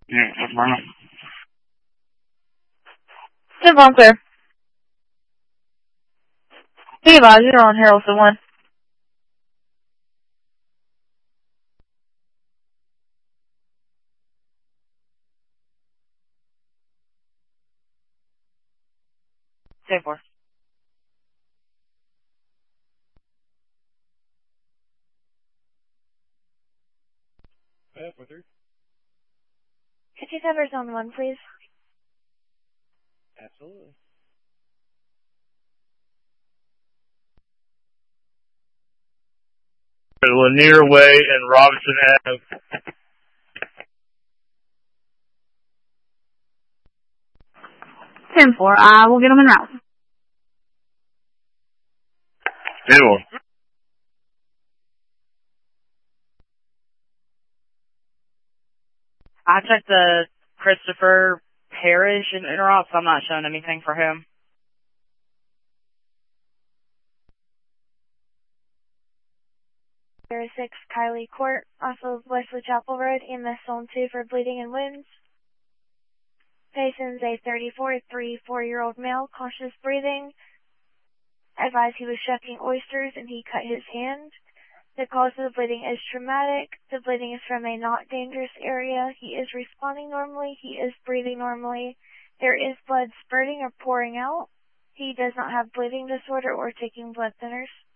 Yeah, that's fine. 10-4, I'm clear. Be advised, you're on Harrelson 1. Ten four. Yeah, 4-3. Could you cover zone 1, please? Absolutely. Lanier Way and Robinson Ave. 10-4, I will get them in route. 10-1. I checked the Christopher Parrish in interops. I'm not showing anything for him. 06 Kylie Court off of Wesley Chapel Road, EMS Zone 2 for bleeding and wounds. Patient's a 34-year-old male, conscious breathing. Advised he was shucking oysters and he cut his hand. The cause of the bleeding is traumatic. The bleeding is from a not dangerous area. He is responding normally. He is breathing normally. There is blood spurting or pouring out. He does not have bleeding disorder or taking blood thinners.